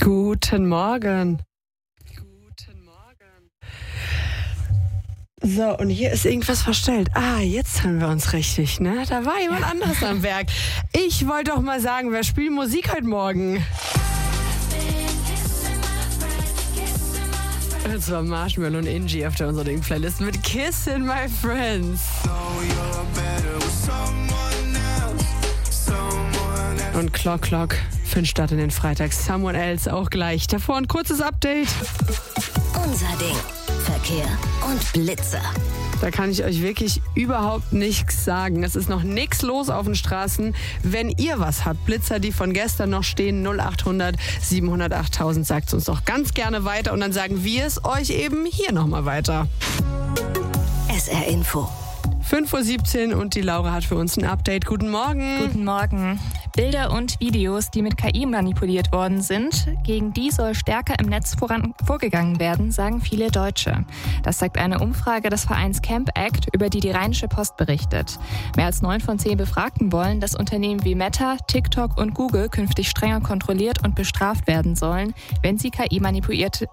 Guten Morgen. So, und hier ist irgendwas verstellt. Jetzt hören wir uns richtig, ne? Da war jemand anderes am Werk. Ich wollte doch mal sagen, wer spielt Musik heute Morgen? Und zwar Marshmello und Ingi auf der unserer Playlist mit Kissin' My Friends. Und Clock für den Start in den Freitag. Someone Else auch gleich. Davor ein kurzes Update. Unser Ding. Verkehr und Blitzer. Da kann ich euch wirklich überhaupt nichts sagen. Es ist noch nichts los auf den Straßen. Wenn ihr was habt, Blitzer, die von gestern noch stehen, 0800 700 8000, sagt es uns doch ganz gerne weiter und dann sagen wir es euch eben hier nochmal weiter. SR Info. 5:17 Uhr und die Laura hat für uns ein Update. Guten Morgen. Guten Morgen. Bilder und Videos, die mit KI manipuliert worden sind, gegen die soll stärker im Netz vorgegangen werden, sagen viele Deutsche. Das zeigt eine Umfrage des Vereins Camp Act, über die Rheinische Post berichtet. Mehr als 9 von 10 Befragten wollen, dass Unternehmen wie Meta, TikTok und Google künftig strenger kontrolliert und bestraft werden sollen, wenn sie KI-manipulierte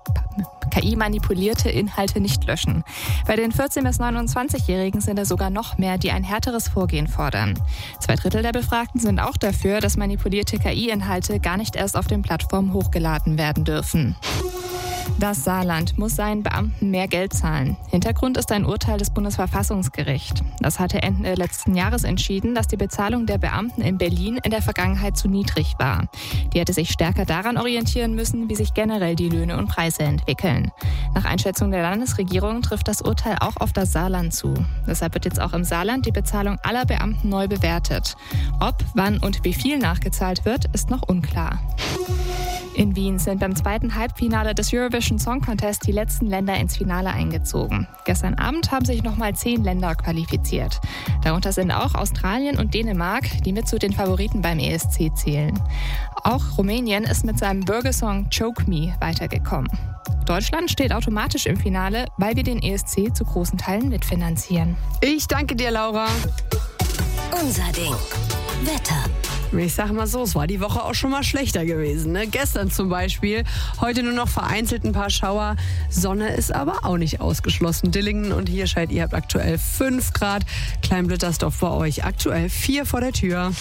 Inhalte nicht löschen. Bei den 14- bis 29-Jährigen sind es sogar noch mehr, die ein härteres Vorgehen fordern. 2/3 der Befragten sind auch dafür, dass manipulierte KI-Inhalte gar nicht erst auf den Plattformen hochgeladen werden dürfen. Das Saarland muss seinen Beamten mehr Geld zahlen. Hintergrund ist ein Urteil des Bundesverfassungsgerichts. Das hatte Ende letzten Jahres entschieden, dass die Bezahlung der Beamten in Berlin in der Vergangenheit zu niedrig war. Die hätte sich stärker daran orientieren müssen, wie sich generell die Löhne und Preise entwickeln. Nach Einschätzung der Landesregierung trifft das Urteil auch auf das Saarland zu. Deshalb wird jetzt auch im Saarland die Bezahlung aller Beamten neu bewertet. Ob, wann und wie viel nachgezahlt wird, ist noch unklar. In Wien sind beim zweiten Halbfinale des Eurovision Song Contest die letzten Länder ins Finale eingezogen. Gestern Abend haben sich nochmal 10 Länder qualifiziert. Darunter sind auch Australien und Dänemark, die mit zu den Favoriten beim ESC zählen. Auch Rumänien ist mit seinem Bürgersong Choke Me weitergekommen. Deutschland steht automatisch im Finale, weil wir den ESC zu großen Teilen mitfinanzieren. Ich danke dir, Laura. Unser Ding. Wetter. Ich sage mal so, es war die Woche auch schon mal schlechter gewesen. Ne? Gestern zum Beispiel, heute nur noch vereinzelt ein paar Schauer. Sonne ist aber auch nicht ausgeschlossen. Dillingen und Hirscheid, ihr habt aktuell 5 Grad. Kleinblittersdorf bei euch aktuell 4 vor der Tür.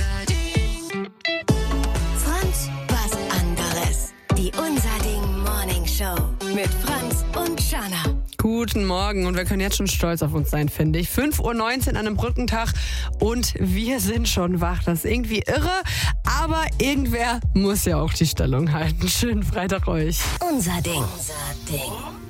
Franz, was anderes. Die Unser Ding Morning Show mit Franz und Shana. Guten Morgen und wir können jetzt schon stolz auf uns sein, finde ich. 5:19 Uhr an einem Brückentag und wir sind schon wach. Das ist irgendwie irre, aber irgendwer muss ja auch die Stellung halten. Schönen Freitag euch. Unser Ding. Unser Ding.